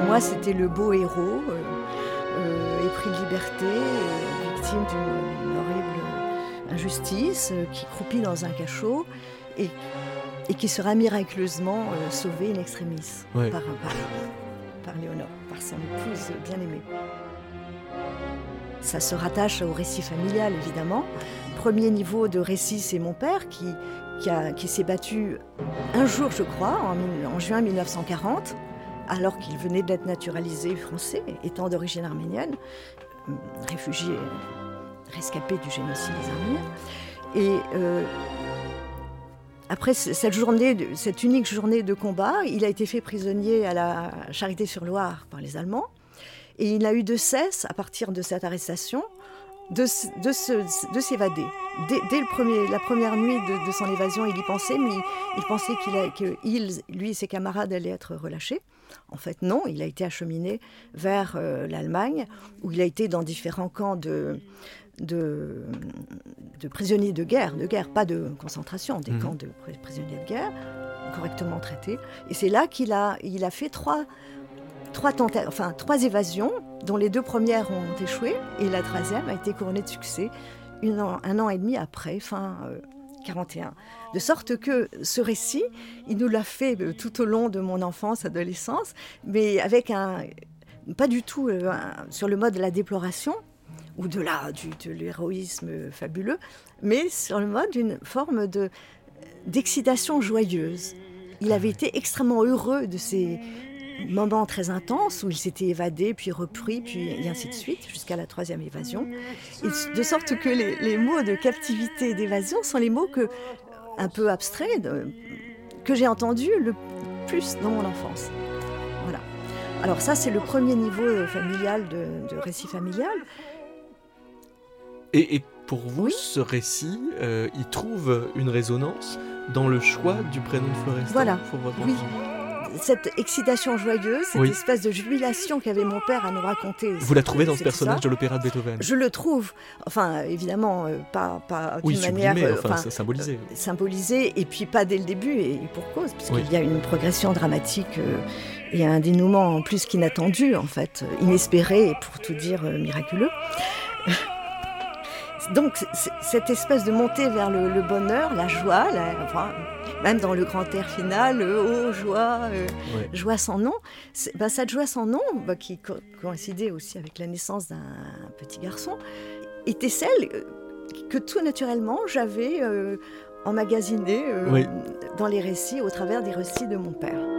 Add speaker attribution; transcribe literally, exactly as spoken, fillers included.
Speaker 1: moi, c'était le beau héros, euh, euh, épris de liberté, euh, victime d'une horrible injustice, euh, qui croupit dans un cachot et, et qui sera miraculeusement euh, sauvé in extremis
Speaker 2: ouais.
Speaker 1: par, par, par Léonore, par son épouse bien-aimée. Ça se rattache au récit familial, évidemment. Premier niveau de récit, c'est mon père qui, qui, a, qui s'est battu un jour, je crois, en, en juin mille neuf cent quarante, alors qu'il venait d'être naturalisé français, étant d'origine arménienne, réfugié, rescapé du génocide des Arméniens. Et euh, après cette, journée, cette unique journée de combat, il a été fait prisonnier à la Charité-sur-Loire par les Allemands. Et il n'a eu de cesse, à partir de cette arrestation, de, de, se, de s'évader. Dès, dès le premier, la première nuit de, de son évasion, il y pensait, mais il, il pensait qu'il a, que il, lui et ses camarades allaient être relâchés. En fait, non, il a été acheminé vers euh, l'Allemagne, où il a été dans différents camps de, de, de prisonniers de guerre, de guerre, pas de concentration, des mmh. camps de prisonniers de guerre, correctement traités. Et c'est là qu'il a, il a fait trois... Trois, tenta- enfin, trois évasions, dont les deux premières ont échoué, et la troisième a été couronnée de succès une an, un an et demi après, fin euh, quarante et un. De sorte que ce récit, il nous l'a fait euh, tout au long de mon enfance, adolescence, mais avec un, pas du tout euh, un, sur le mode de la déploration, ou de, la, du, de l'héroïsme fabuleux, mais sur le mode d'une forme de, d'excitation joyeuse. Il avait été extrêmement heureux de ces moments très intenses où il s'était évadé, puis repris, puis et ainsi de suite, jusqu'à la troisième évasion. Et de sorte que les, les mots de captivité et d'évasion sont les mots que, un peu abstraits de, que j'ai entendus le plus dans mon enfance. Voilà. Alors ça, c'est le premier niveau familial de, de récit familial.
Speaker 2: Et, et pour vous, oui. ce récit, euh, il trouve une résonance dans le choix du prénom de Florestan
Speaker 1: voilà.
Speaker 2: pour votre
Speaker 1: oui.
Speaker 2: enfant.
Speaker 1: Cette excitation joyeuse, cette
Speaker 2: oui.
Speaker 1: espèce de jubilation qu'avait mon père à nous raconter.
Speaker 2: Vous la trouvez dans ce personnage
Speaker 1: ça.
Speaker 2: de l'opéra de Beethoven?
Speaker 1: Je le trouve, enfin évidemment, euh, pas, pas
Speaker 2: oui,
Speaker 1: d'une manière...
Speaker 2: Oui,
Speaker 1: euh,
Speaker 2: enfin, enfin symbolisé.
Speaker 1: Euh, symbolisé, et puis pas dès le début, et pour cause, puisqu'il oui. y a une progression dramatique euh, et un dénouement en plus qu'inattendu, en fait, inespéré, et pour tout dire, euh, miraculeux. Donc, c'est, cette espèce de montée vers le, le bonheur, la joie, la, enfin, même dans le grand air final, euh, oh, joie, euh, ouais. joie sans nom, ben, cette joie sans nom, ben, qui co- coïncidait aussi avec la naissance d'un petit garçon, était celle que tout naturellement j'avais euh, emmagasinée euh, oui. dans les récits, au travers des récits de mon père.